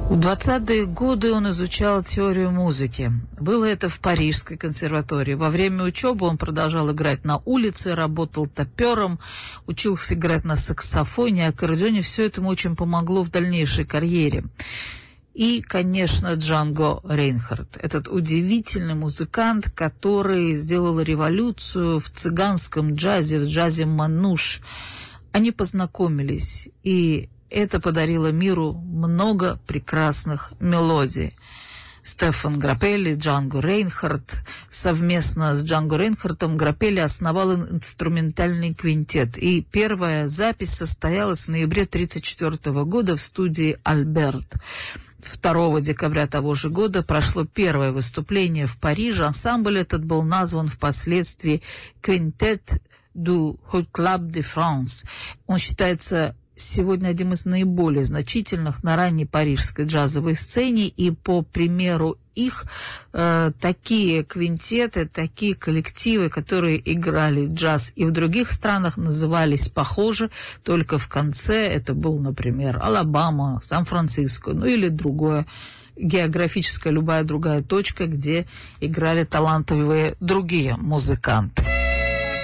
В 20-е годы он изучал теорию музыки. Было это в Парижской консерватории. Во время учебы он продолжал играть на улице, работал топером, учился играть на саксофоне, аккордеоне. Все это ему очень помогло в дальнейшей карьере. И, конечно, Джанго Рейнхард. Этот удивительный музыкант, который сделал революцию в цыганском джазе, в джазе мануш. Они познакомились, и это подарило миру много прекрасных мелодий. Стефан Граппелли, Джанго Рейнхард. Совместно с Джанго Рейнхардом Граппелли основал инструментальный квинтет. И первая запись состоялась в ноябре 1934 года в студии «Альберт». 2 декабря того же года прошло первое выступление в Париже. Ансамбль этот был назван впоследствии «Quintet du Hot Club de France». Он считается сегодня одним из наиболее значительных на ранней парижской джазовой сцене, и по примеру их такие квинтеты, такие коллективы, которые играли джаз и в других странах, назывались похоже, только в конце это был, например, Алабама, Сан-Франциско, ну или другое географическая, любая другая точка, где играли талантливые другие музыканты.